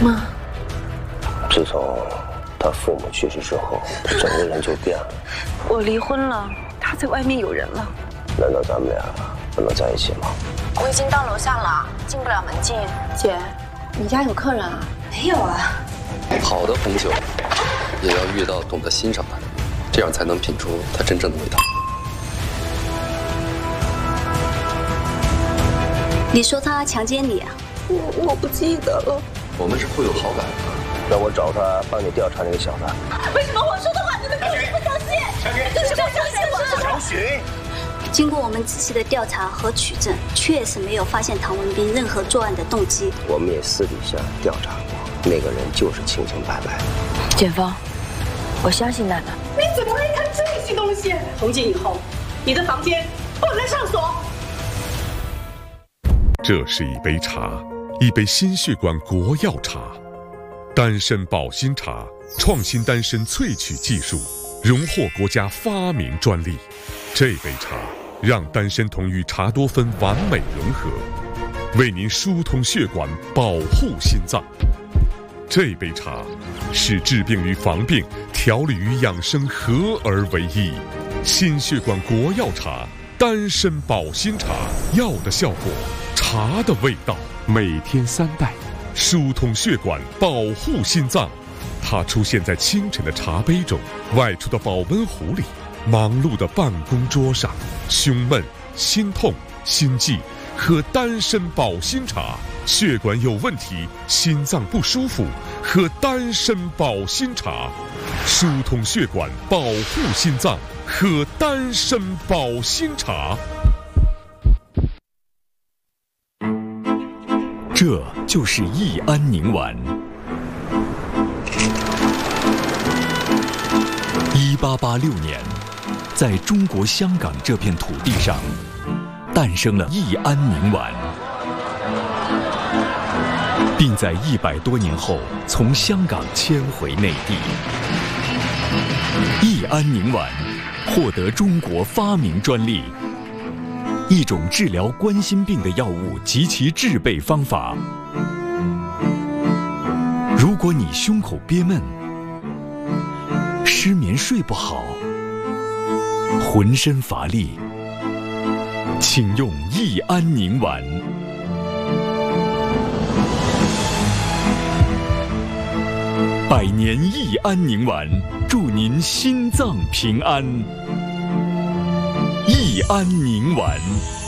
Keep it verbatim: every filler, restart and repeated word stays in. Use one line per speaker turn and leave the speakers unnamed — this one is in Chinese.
妈，
自从他父母去世之后，他整个人就变了。
我离婚了，他在外面有人了。
难道咱们俩不能在一起吗？
我已经到楼下了，进不了门禁。姐，你家有客人啊？
没有啊。
好的红酒也要遇到懂得欣赏的人，这样才能品出它真正的味道。
你说他强奸你啊？
我我不记得了。
我们是互有好感的。
让我找他帮你调查那个小子。
为什么我说的话你们都不相信？就是不相信我。
小许，
经过我们仔细的调查和取证，确实没有发现唐文斌任何作案的动机。
我们也私底下调查过，那个人就是清清白白。
检方，我相信娜娜。
你怎么会看这些东西？从今以后，你的房间不能上锁。
这是一杯茶，一杯心血管国药茶，丹参保心茶，创新丹参萃取技术，荣获国家发明专利。这杯茶让丹参同与茶多酚完美融合，为您疏通血管，保护心脏。这杯茶使治病与防病、调理与养生合而为一。心血管国药茶，丹参保心茶，药的效果，茶的味道，每天三袋，疏通血管，保护心脏。它出现在清晨的茶杯中，外出的保温壶里，忙碌的办公桌上。胸闷、心痛、心悸，喝丹参保心茶；血管有问题、心脏不舒服，喝丹参保心茶。疏通血管，保护心脏，喝丹参保心茶。
这就是益安宁丸。一八八六年，在中国香港这片土地上，诞生了益安宁丸，并在一百多年后从香港迁回内地。益安宁丸获得中国发明专利。一种治疗冠心病的药物及其制备方法。如果你胸口憋闷、失眠睡不好、浑身乏力，请用益安宁丸。百年益安宁丸，祝您心脏平安。益安宁丸。